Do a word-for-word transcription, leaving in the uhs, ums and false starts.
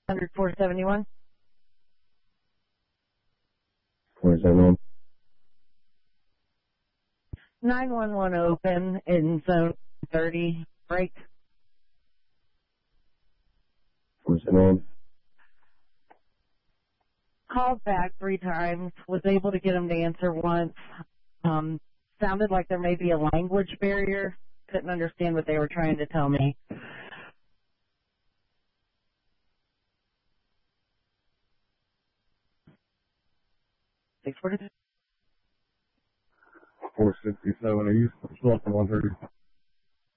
hundred four seventy-one. four seventy-one. nine one one open in zone thirty. Break. four seventy-one. Called back three times. Was able to get them to answer once. Um, sounded like there may be a language barrier. Couldn't understand what they were trying to tell me. six forty. four sixty-seven. Are you still up in one thirty?